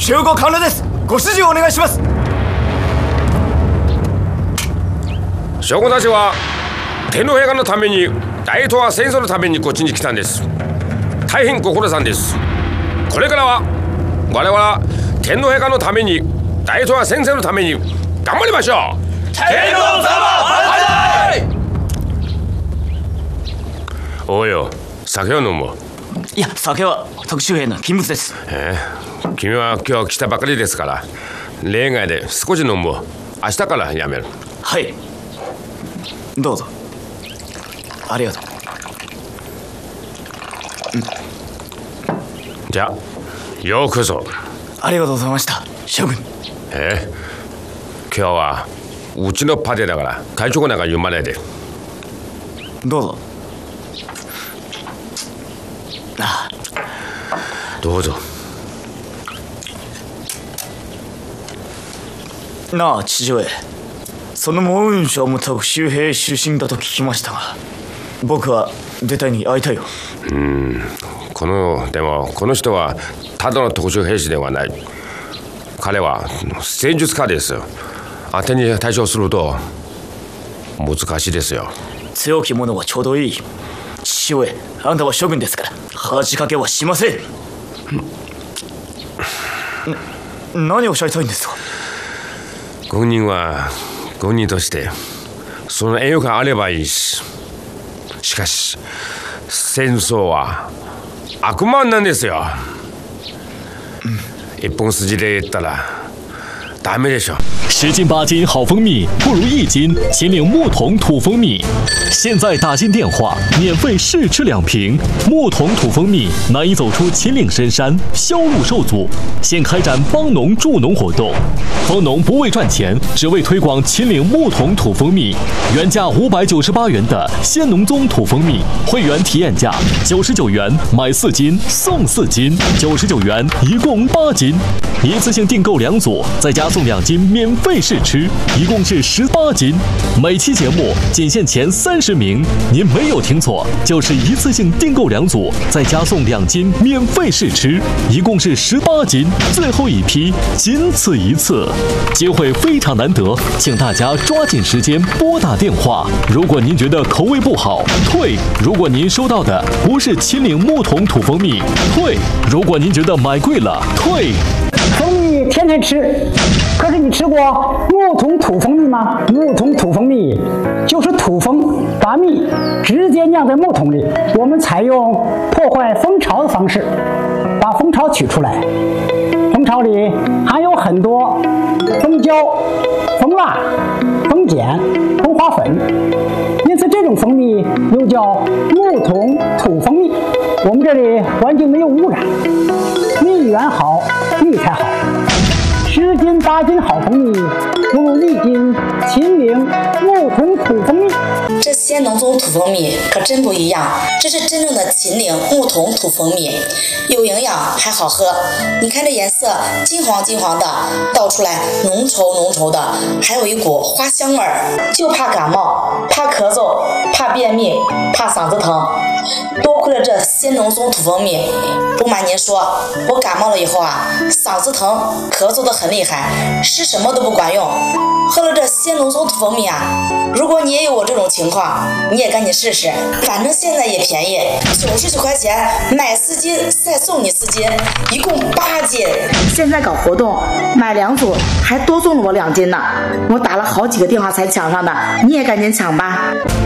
集合完了です。ご指示をお願いします。 将軍たちは天皇陛下のために、大東亜戦争のためにこっちに来たんです。大変ご苦労さんです。これからは我々は天皇陛下のために、大東亜戦争のために頑張りましょう。 天皇様万歳。 おうよ、酒を飲もう。 いや、酒は特殊兵の禁物です。 君は今日来たばかりですから、例外で少し飲もう。明日からやめる。 はい、どうぞ。ありがとう。 じゃあようこそ。 ありがとうございました、将軍。 今日はうちのパーティーだから会長なんか読まないで。 どうぞ。 どうぞ。 なあ父上、そのモウン将も特殊兵出身だと聞きましたが、僕は絶対に会いたいよ。 でもこの人はただの特殊兵士ではない。彼は戦術家です。当てに対処すると難しいですよ。 強き者はちょうどいい。父上、あんたは将軍ですから恥かけはしません。何をおっしゃりたいんですか。 軍人は軍人としてその栄誉があればいいし、しかし戦争は悪魔なんですよ。一本筋で言ったらダメでしょ。 10斤8斤好蜂蜜，不如1斤秦岭牧童土蜂蜜。现在打进电话，免费试吃2瓶。牧童土蜂蜜难以走出秦岭深山，销路受阻，现开展帮农助农活动。帮农不为赚钱，只为推广秦岭牧童土蜂蜜。原价598元的先农宗土蜂蜜，会员体验价99元买4斤送4斤，99元一共8斤。一次性订购2组，再加送2斤免费试吃，一共是18斤。每期节目仅限前30名，您没有听错，就是一次性订购2组，再加送2斤免费试吃，一共是18斤。最后一批，仅此一次，机会非常难得，请大家抓紧时间拨打电话。如果您觉得口味不好，退；如果您收到的不是秦岭牧童土蜂蜜，退；如果您觉得买贵了，退。 蜂蜜天天吃，可是你吃过牧童土蜂蜜吗？牧童土蜂蜜就是土蜂把蜜直接酿在木桶里，我们采用破坏蜂巢的方式把蜂巢取出来。蜂巢里含有很多蜂胶、蜂蜡、蜂碱、蜂花粉，因此这种蜂蜜又叫牧童土蜂蜜。我们这里环境没有污染，蜜源好，蜜才好。10斤8斤好蜂蜜，不如1斤秦岭牧童土蜂蜜。 这先农宗土蜂蜜可真不一样，这是真正的秦岭牧童土蜂蜜，有营养还好喝。你看这颜色金黄金黄的，倒出来浓稠浓稠的，还有一股花香味儿。就怕感冒，怕咳嗽，怕便秘，怕嗓子疼，多亏了这先农宗土蜂蜜。不瞒您说，我感冒了以后啊，嗓子疼，咳嗽的很厉害，吃什么都不管用。喝了这先农宗土蜂蜜啊，如果你也有我这种情况，你也赶紧试试，反正现在也便宜，99块钱买4斤再送你4斤，一共8斤。现在搞活动，买2组还多送了我2斤呢，我打了好几个电话才抢上的，你也赶紧抢吧。